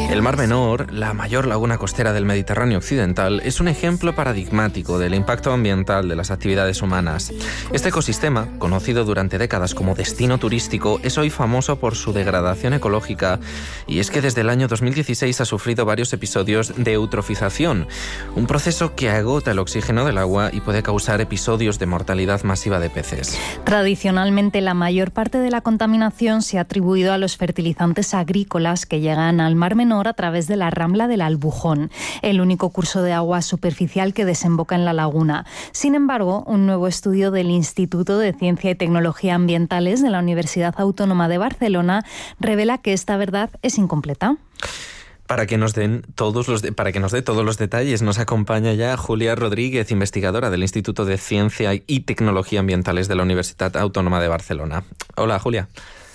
El Mar Menor, la mayor laguna costera del Mediterráneo occidental, es un ejemplo paradigmático del impacto ambiental de las actividades humanas. Este ecosistema, conocido durante décadas como destino turístico, es hoy famoso por su degradación ecológica, y es que desde el año 2016 ha sufrido varios episodios de eutrofización, un proceso que agota el oxígeno del agua y puede causar episodios de mortalidad masiva de peces. Tradicionalmente, la mayor parte de la contaminación se ha atribuido a los fertilizantes agrícolas que llegan al Mar Menor a través de la rambla del Albujón, el único curso de agua superficial que desemboca en la laguna. Sin embargo, un nuevo estudio del Instituto de Ciencia y Tecnología Ambientales de la Universidad Autónoma de Barcelona revela que esta verdad es incompleta. Para que nos dé todos los detalles, nos acompaña ya Julia Rodríguez, investigadora del Instituto de Ciencia y Tecnología Ambientales de la Universidad Autónoma de Barcelona. Hola, Julia.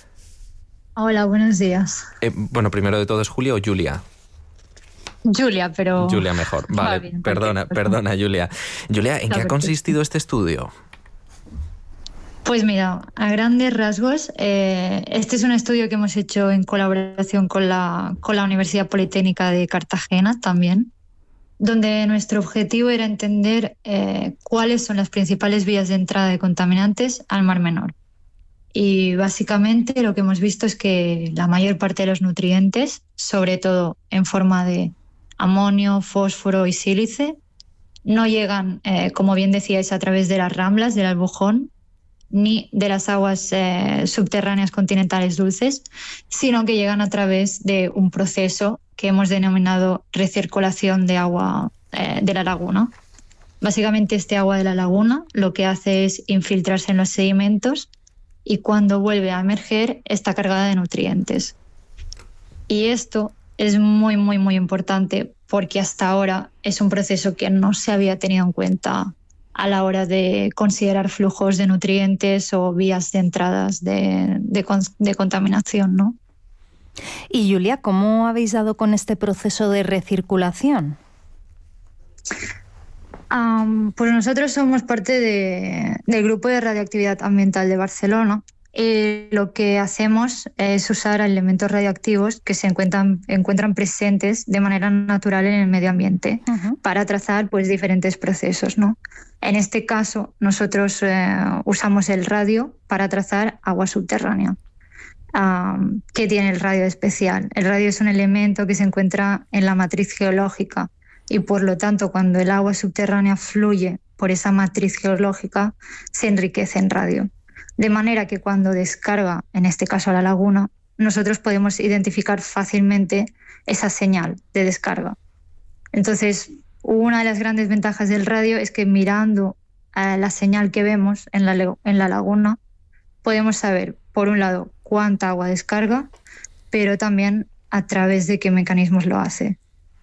Hola, buenos días. Bueno, primero de todo, ¿es Julia o Julia? Julia, pero... Julia mejor. Vale, bien, perdona, Julia. Julia, ¿en qué ha consistido este estudio? Pues mira, a grandes rasgos, este es un estudio que hemos hecho en colaboración con la Universidad Politécnica de Cartagena también, donde nuestro objetivo era entender cuáles son las principales vías de entrada de contaminantes al Mar Menor. Y básicamente lo que hemos visto es que la mayor parte de los nutrientes, sobre todo en forma de amonio, fósforo y sílice, no llegan, como bien decíais, a través de las ramblas del Albujón ni de las aguas subterráneas continentales dulces, sino que llegan a través de un proceso que hemos denominado recirculación de agua de la laguna. Básicamente este agua de la laguna lo que hace es infiltrarse en los sedimentos y cuando vuelve a emerger está cargada de nutrientes. Y esto es muy, muy, muy importante porque hasta ahora es un proceso que no se había tenido en cuenta a la hora de considerar flujos de nutrientes o vías de entradas de contaminación, ¿no? Y Julia, ¿cómo habéis dado con este proceso de recirculación? Pues nosotros somos parte del Grupo de Radioactividad Ambiental de Barcelona. Lo que hacemos es usar elementos radioactivos que se encuentran presentes de manera natural en el medio ambiente para trazar pues, diferentes procesos, ¿no? En este caso, nosotros usamos el radio para trazar agua subterránea. ¿Qué tiene el radio especial? El radio es un elemento que se encuentra en la matriz geológica y, por lo tanto, cuando el agua subterránea fluye por esa matriz geológica, se enriquece en radio. De manera que cuando descarga, en este caso a la laguna, nosotros podemos identificar fácilmente esa señal de descarga. Entonces, una de las grandes ventajas del radio es que mirando a la señal que vemos en la laguna, podemos saber, por un lado, cuánta agua descarga, pero también a través de qué mecanismos lo hace.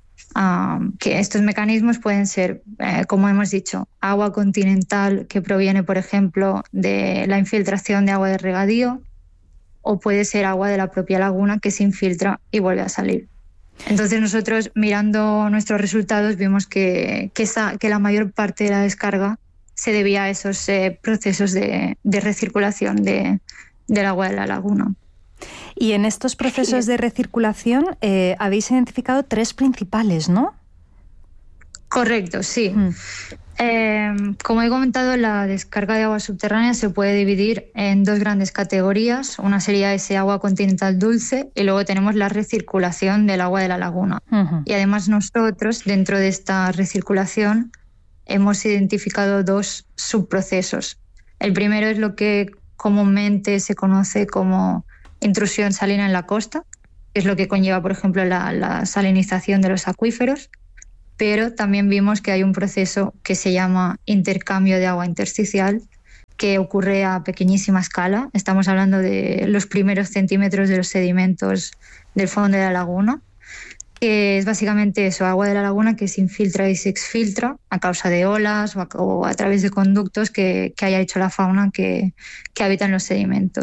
Que estos mecanismos pueden ser, como hemos dicho, agua continental que proviene, por ejemplo, de la infiltración de agua de regadío, o puede ser agua de la propia laguna que se infiltra y vuelve a salir. Entonces nosotros, mirando nuestros resultados, vimos que la mayor parte de la descarga se debía a esos procesos de recirculación del agua de la laguna. Y en estos procesos de recirculación habéis identificado 3 principales, ¿no? Correcto, sí. Como he comentado, la descarga de agua subterránea se puede dividir en 2 grandes categorías. Una sería ese agua continental dulce y luego tenemos la recirculación del agua de la laguna. Y además nosotros, dentro de esta recirculación, hemos identificado 2 subprocesos. El primero es lo que comúnmente se conoce como intrusión salina en la costa, que es lo que conlleva, por ejemplo, la salinización de los acuíferos, pero también vimos que hay un proceso que se llama intercambio de agua intersticial, que ocurre a pequeñísima escala. Estamos hablando de los primeros centímetros de los sedimentos del fondo de la laguna, que es básicamente eso, agua de la laguna que se infiltra y se exfiltra a causa de olas o a través de conductos que haya hecho la fauna que habita en los sedimentos.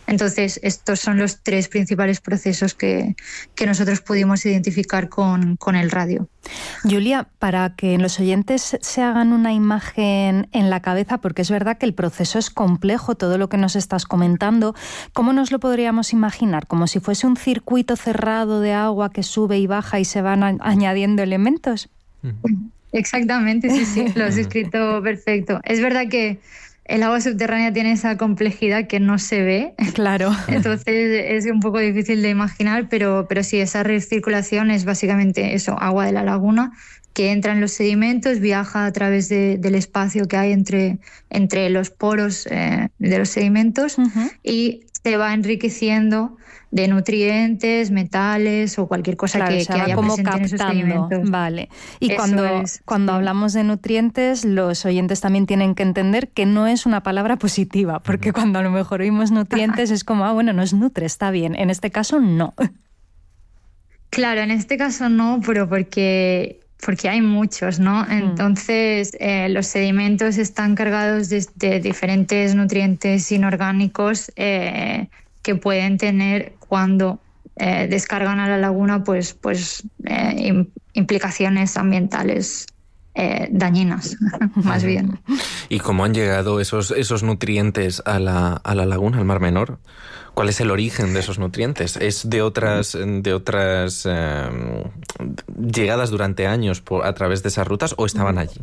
Entonces, estos son los 3 principales procesos que nosotros pudimos identificar con el radio. Julia, para que los oyentes se hagan una imagen en la cabeza, porque es verdad que el proceso es complejo, todo lo que nos estás comentando, ¿cómo nos lo podríamos imaginar? ¿Como si fuese un circuito cerrado de agua que sube y baja y se van añadiendo elementos? Exactamente, sí, lo has descrito perfecto. Es verdad que el agua subterránea tiene esa complejidad que no se ve. Claro. Entonces es un poco difícil de imaginar, pero sí, esa recirculación es básicamente eso, agua de la laguna que entra en los sedimentos, viaja a través del espacio que hay entre los poros de los sedimentos y se va enriqueciendo de nutrientes, metales o cualquier cosa que haya como presente en esos sedimentos. Vale. Y cuando hablamos de nutrientes, los oyentes también tienen que entender que no es una palabra positiva, porque cuando a lo mejor oímos nutrientes es como, bueno, nos nutre, está bien. En este caso, no. Claro, en este caso no, pero porque hay muchos, ¿no? Entonces, los sedimentos están cargados de diferentes nutrientes inorgánicos que pueden tener cuando descargan a la laguna pues implicaciones ambientales dañinas, más bien. ¿Y cómo han llegado esos nutrientes a la laguna, al Mar Menor? ¿Cuál es el origen de esos nutrientes? ¿Es de otras llegadas durante años a través de esas rutas o estaban allí?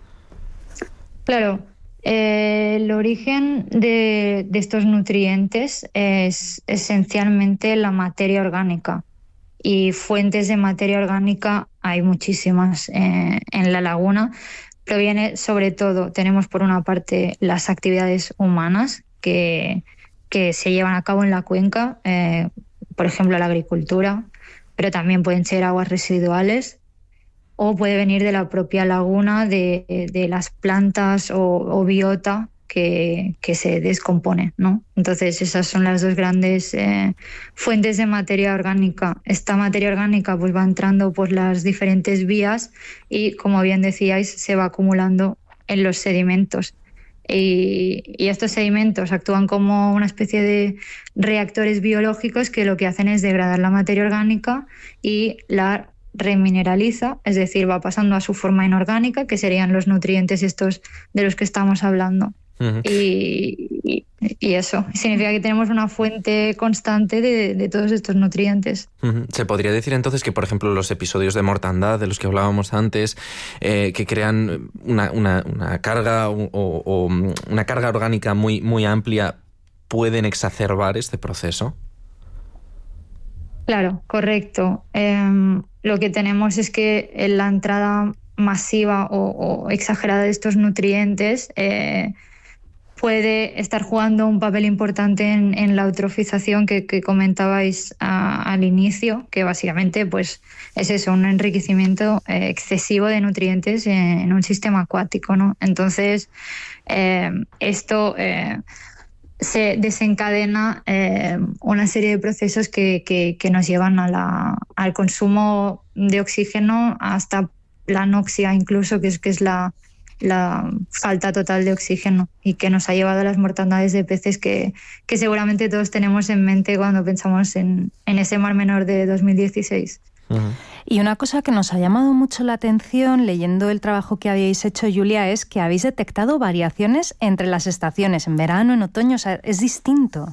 Claro. El origen de estos nutrientes es esencialmente la materia orgánica y fuentes de materia orgánica hay muchísimas en la laguna. Proviene sobre todo, tenemos por una parte las actividades humanas que se llevan a cabo en la cuenca, por ejemplo la agricultura, pero también pueden ser aguas residuales. O puede venir de la propia laguna, de las plantas o biota que se descompone, ¿no? Entonces esas son las 2 grandes fuentes de materia orgánica. Esta materia orgánica pues va entrando por las diferentes vías y, como bien decíais, se va acumulando en los sedimentos. Y estos sedimentos actúan como una especie de reactores biológicos que lo que hacen es degradar la materia orgánica y la remineraliza, es decir, va pasando a su forma inorgánica, que serían los nutrientes estos de los que estamos hablando. Uh-huh. Y eso significa que tenemos una fuente constante de todos estos nutrientes. Uh-huh. Se podría decir entonces que, por ejemplo, los episodios de mortandad de los que hablábamos antes, que crean una carga o una carga orgánica muy, muy amplia, pueden exacerbar este proceso. Claro, correcto. Lo que tenemos es que la entrada masiva o exagerada de estos nutrientes puede estar jugando un papel importante en la eutrofización que comentabais al inicio, que básicamente pues, es eso, un enriquecimiento excesivo de nutrientes en un sistema acuático, ¿no? Entonces, esto se desencadena una serie de procesos que nos llevan al consumo de oxígeno hasta la anoxia incluso, que es la falta total de oxígeno y que nos ha llevado a las mortandades de peces que seguramente todos tenemos en mente cuando pensamos en ese Mar Menor de 2016. Uh-huh. Y una cosa que nos ha llamado mucho la atención leyendo el trabajo que habéis hecho, Julia, es que habéis detectado variaciones entre las estaciones, en verano, en otoño, o sea, es distinto.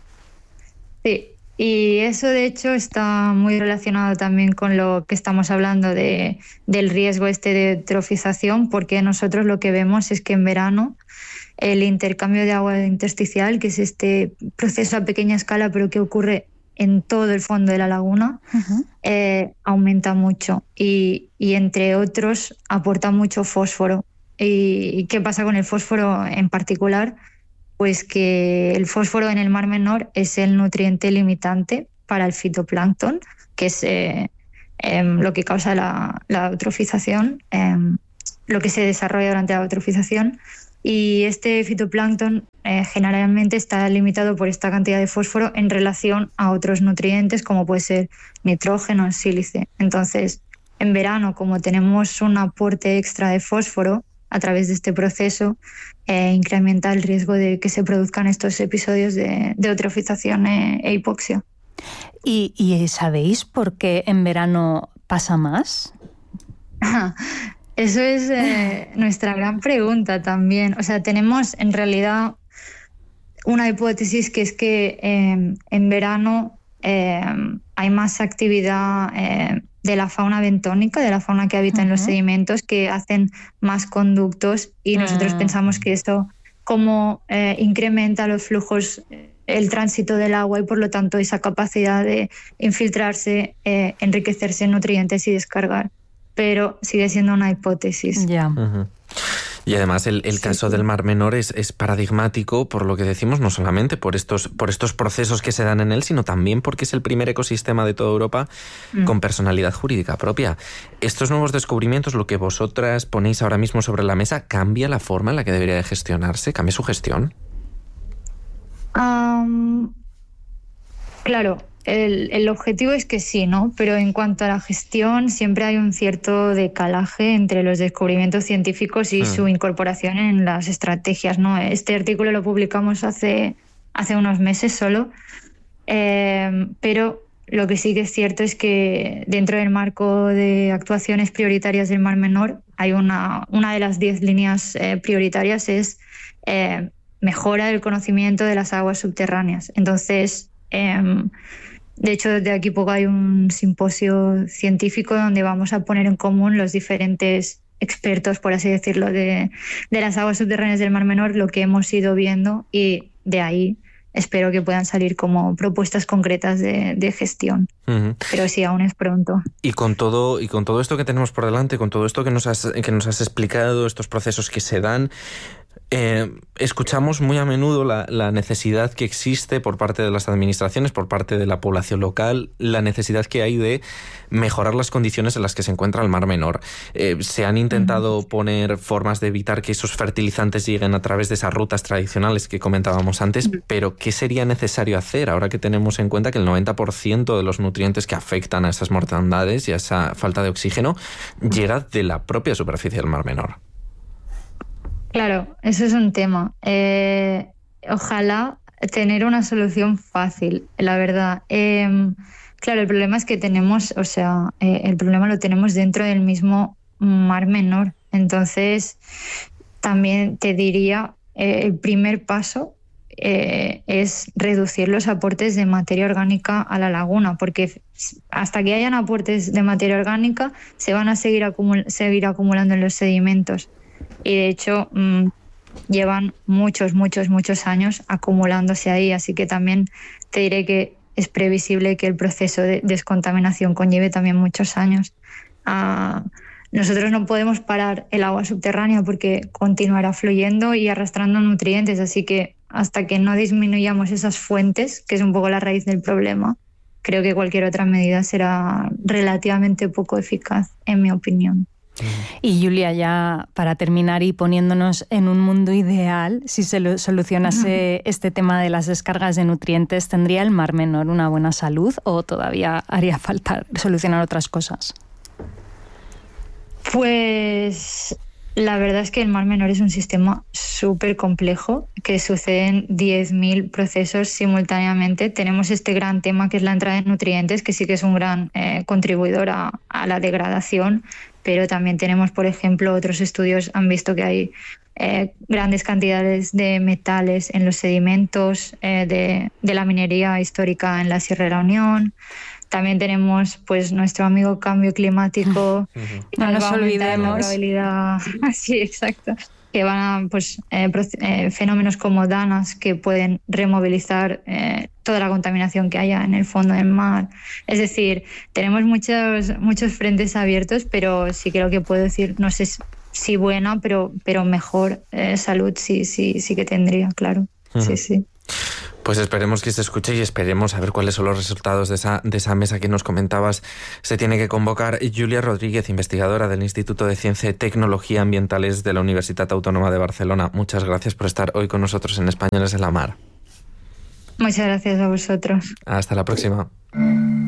Sí, y eso de hecho está muy relacionado también con lo que estamos hablando del riesgo de eutrofización, porque nosotros lo que vemos es que en verano el intercambio de agua intersticial, que es este proceso a pequeña escala pero que ocurre en todo el fondo de la laguna, uh-huh, aumenta mucho y entre otros aporta mucho fósforo. ¿Y qué pasa con el fósforo en particular? Pues que el fósforo en el Mar Menor es el nutriente limitante para el fitoplancton, que es lo que causa la eutrofización, lo que se desarrolla durante la eutrofización. Y este fitoplancton generalmente está limitado por esta cantidad de fósforo en relación a otros nutrientes como puede ser nitrógeno, sílice. Entonces, en verano, como tenemos un aporte extra de fósforo, a través de este proceso incrementa el riesgo de que se produzcan estos episodios de eutrofización e hipoxia. ¿Y sabéis por qué en verano pasa más? Eso es nuestra gran pregunta también. O sea, tenemos en realidad una hipótesis que es que en verano hay más actividad de la fauna bentónica, de la fauna que habita en los sedimentos, que hacen más conductos, y nosotros pensamos que esto como incrementa los flujos, el tránsito del agua, y por lo tanto esa capacidad de infiltrarse, enriquecerse en nutrientes y descargar. Pero sigue siendo una hipótesis. Ya. Y además el caso del Mar Menor es paradigmático por lo que decimos, no solamente por estos procesos que se dan en él, sino también porque es el primer ecosistema de toda Europa con personalidad jurídica propia. ¿Estos nuevos descubrimientos, lo que vosotras ponéis ahora mismo sobre la mesa, cambia la forma en la que debería de gestionarse? ¿Cambia su gestión? Claro. El objetivo es que sí, ¿no? Pero en cuanto a la gestión, siempre hay un cierto decalaje entre los descubrimientos científicos y su incorporación en las estrategias, ¿no? Este artículo lo publicamos hace unos meses solo, pero lo que sí que es cierto es que dentro del marco de actuaciones prioritarias del Mar Menor hay una de las 10 líneas prioritarias es mejora del conocimiento de las aguas subterráneas. Entonces, de hecho, desde aquí poco hay un simposio científico donde vamos a poner en común los diferentes expertos, por así decirlo, de las aguas subterráneas del Mar Menor, lo que hemos ido viendo, y de ahí espero que puedan salir como propuestas concretas de gestión. Pero sí, aún es pronto. Y con todo esto que tenemos por delante, con todo esto que nos has explicado, estos procesos que se dan, escuchamos muy a menudo la necesidad que existe por parte de las administraciones, por parte de la población local, la necesidad que hay de mejorar las condiciones en las que se encuentra el Mar Menor. Se han intentado poner formas de evitar que esos fertilizantes lleguen a través de esas rutas tradicionales que comentábamos antes, pero ¿qué sería necesario hacer ahora que tenemos en cuenta que el 90% de los nutrientes que afectan a esas mortandades y a esa falta de oxígeno llega de la propia superficie del Mar Menor? Claro, eso es un tema. Ojalá tener una solución fácil, la verdad. Claro, el problema es que tenemos, el problema lo tenemos dentro del mismo Mar Menor. Entonces, también te diría, el primer paso es reducir los aportes de materia orgánica a la laguna, porque hasta que hayan aportes de materia orgánica se van a seguir acumulando en los sedimentos. Y de hecho llevan muchos años acumulándose ahí, así que también te diré que es previsible que el proceso de descontaminación conlleve también muchos años. Nosotros no podemos parar el agua subterránea porque continuará fluyendo y arrastrando nutrientes, así que hasta que no disminuyamos esas fuentes, que es un poco la raíz del problema, creo que cualquier otra medida será relativamente poco eficaz, en mi opinión. Y Julia, ya para terminar y poniéndonos en un mundo ideal, si se solucionase este tema de las descargas de nutrientes, ¿tendría el Mar Menor una buena salud o todavía haría falta solucionar otras cosas? Pues la verdad es que el Mar Menor es un sistema súper complejo, que suceden 10.000 procesos simultáneamente. Tenemos este gran tema que es la entrada de nutrientes, que sí que es un gran contribuidor a la degradación, pero también tenemos, por ejemplo, otros estudios han visto que hay grandes cantidades de metales en los sedimentos de la minería histórica en la Sierra de la Unión. También tenemos pues nuestro amigo cambio climático. No nos olvidemos. Sí, exacto. Que van a fenómenos como danas que pueden removilizar toda la contaminación que haya en el fondo del mar. Es decir, tenemos muchos frentes abiertos, pero sí creo que puedo decir, no sé si buena, pero mejor salud sí que tendría, claro. Sí. Pues esperemos que se escuche y esperemos a ver cuáles son los resultados de esa mesa que nos comentabas. Se tiene que convocar. Julia Rodríguez, investigadora del Instituto de Ciencia y Tecnología Ambientales de la Universitat Autónoma de Barcelona. Muchas gracias por estar hoy con nosotros en Españoles en la Mar. Muchas gracias a vosotros. Hasta la próxima.